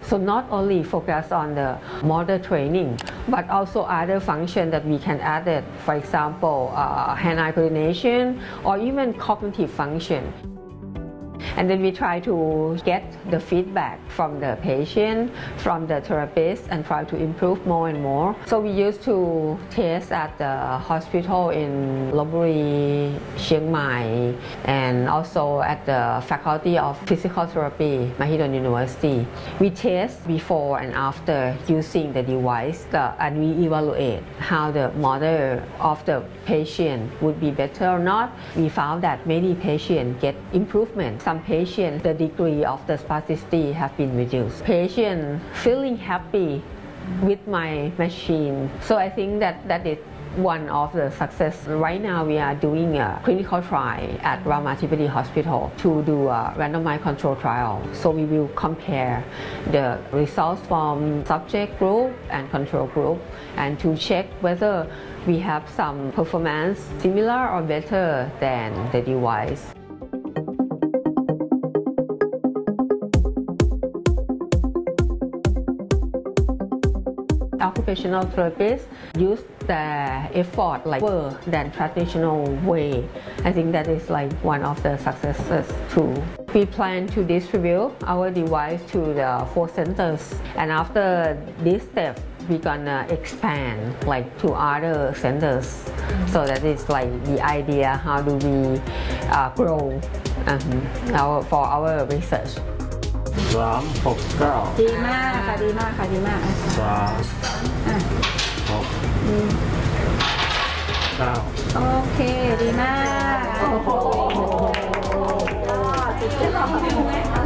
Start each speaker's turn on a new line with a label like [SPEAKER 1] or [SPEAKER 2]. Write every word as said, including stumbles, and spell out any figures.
[SPEAKER 1] So not only focus on the motor training, but also other functions that we can add it. For example, uh, hand-eye coordination or even cognitive function. And then we try to get the feedback from the patient, from the therapist, and try to improve more and more. So we used to test at the hospital in Lopburi, Chiang Mai, and also at the Faculty of Physical Therapy, Mahidol University. We test before and after using the device, uh, and we evaluate how the motor of the patient would be better or not. We found that many patients get improvement. Some patients, the degree of the spasticity have been reduced. Patient feeling happy with my machine. So I think that that is one of the success. Right now we are doing a clinical trial at Ramathipati Hospital to do a randomized control trial. So we will compare the results from subject group and control group and to check whether we have some performance similar or better than the device. Occupational therapists use their effort like more than traditional way. I think that is like one of the successes too. We plan to distribute our device to the four centers, and after this step, we're gonna expand like to other centers. So that is like the idea. How do we uh, grow um, our for our research?
[SPEAKER 2] สามหกเก้า
[SPEAKER 3] ดีมากค่ะดีมากค่ะดีมาก
[SPEAKER 2] สามหกเก้า
[SPEAKER 3] โอเคดีมากโอ้โหสุดยอด